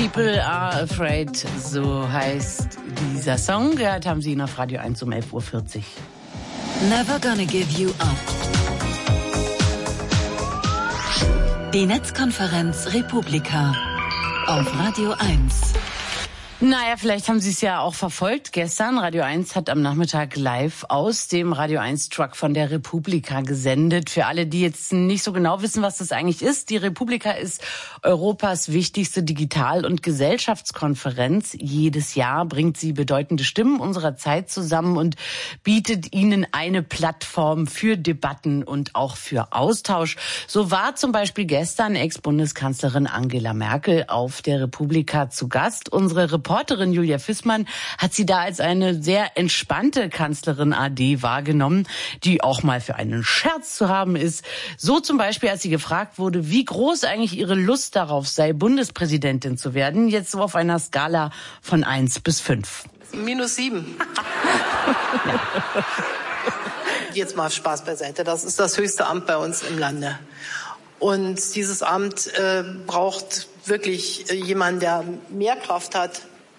People are afraid, so heißt dieser Song. Gehört haben Sie ihn auf Radio 1 um 11.40 Uhr. Never gonna give you up. Die Netzkonferenz Republika auf Radio 1. Naja, vielleicht haben Sie es ja auch verfolgt gestern. Radio 1 hat am Nachmittag live aus dem Radio 1 Truck von der Republika gesendet. Für alle, die jetzt nicht so genau wissen, was das eigentlich ist. Die Republika ist Europas wichtigste Digital- und Gesellschaftskonferenz. Jedes Jahr bringt sie bedeutende Stimmen unserer Zeit zusammen und bietet ihnen eine Plattform für Debatten und auch für Austausch. So war zum Beispiel gestern Ex-Bundeskanzlerin Angela Merkel auf der Republika zu Gast. Unsere Reporterin Julia Fissmann hat sie da als eine sehr entspannte Kanzlerin AD wahrgenommen, die auch mal für einen Scherz zu haben ist. So zum Beispiel, als sie gefragt wurde, wie groß eigentlich ihre Lust darauf sei, Bundespräsidentin zu werden, jetzt so auf einer Skala von 1 bis 5. -7. Ja. Jetzt mal Spaß beiseite. Das ist das höchste Amt bei uns im Lande. Und dieses Amt braucht wirklich jemanden, der mehr Kraft hat.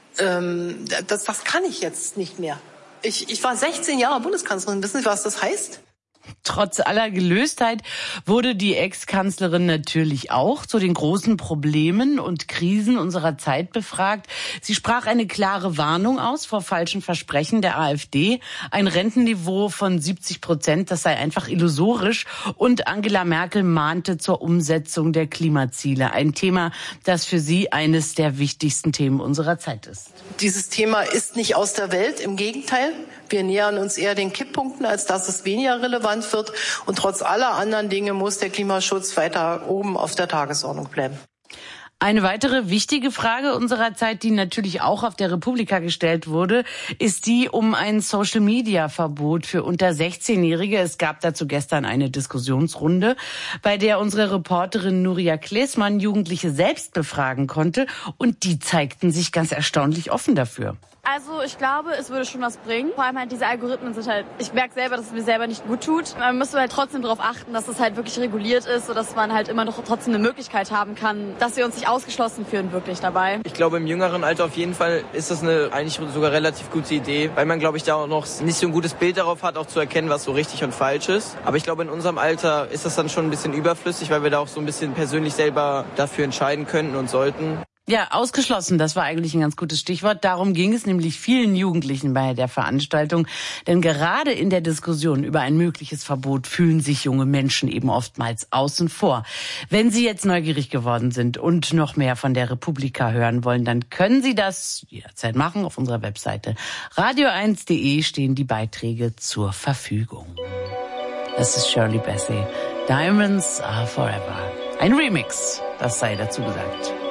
Das kann ich jetzt nicht mehr. Ich war 16 Jahre Bundeskanzlerin. Wissen Sie, was das heißt? Trotz aller Gelöstheit wurde die Ex-Kanzlerin natürlich auch zu den großen Problemen und Krisen unserer Zeit befragt. Sie sprach eine klare Warnung aus vor falschen Versprechen der AfD. Ein Rentenniveau von 70%, das sei einfach illusorisch. Und Angela Merkel mahnte zur Umsetzung der Klimaziele. Ein Thema, das für sie eines der wichtigsten Themen unserer Zeit ist. Dieses Thema ist nicht aus der Welt. Im Gegenteil, wir nähern uns eher den Kipppunkten, als dass es weniger relevant wird. Und trotz aller anderen Dinge muss der Klimaschutz weiter oben auf der Tagesordnung bleiben. Eine weitere wichtige Frage unserer Zeit, die natürlich auch auf der Republika gestellt wurde, ist die um ein Social-Media-Verbot für unter 16-Jährige. Es gab dazu gestern eine Diskussionsrunde, bei der unsere Reporterin Nuria Klesmann Jugendliche selbst befragen konnte. Und die zeigten sich ganz erstaunlich offen dafür. Also ich glaube, es würde schon was bringen. Vor allem halt diese Algorithmen sind halt, ich merke selber, dass es mir selber nicht gut tut. Man müsste halt trotzdem darauf achten, dass es halt wirklich reguliert ist, sodass man halt immer noch trotzdem eine Möglichkeit haben kann, dass wir uns nicht ausgeschlossen fühlen wirklich dabei. Ich glaube, im jüngeren Alter auf jeden Fall ist das eigentlich sogar relativ gute Idee, weil man, glaube ich, da auch noch nicht so ein gutes Bild darauf hat, auch zu erkennen, was so richtig und falsch ist. Aber ich glaube, in unserem Alter ist das dann schon ein bisschen überflüssig, weil wir da auch so ein bisschen persönlich selber dafür entscheiden könnten und sollten. Ja, ausgeschlossen, das war eigentlich ein ganz gutes Stichwort. Darum ging es nämlich vielen Jugendlichen bei der Veranstaltung. Denn gerade in der Diskussion über ein mögliches Verbot fühlen sich junge Menschen eben oftmals außen vor. Wenn Sie jetzt neugierig geworden sind und noch mehr von der Republika hören wollen, dann können Sie das jederzeit machen. Auf unserer Webseite radio1.de stehen die Beiträge zur Verfügung. Das ist Shirley Bassey. Diamonds are forever. Ein Remix, das sei dazu gesagt.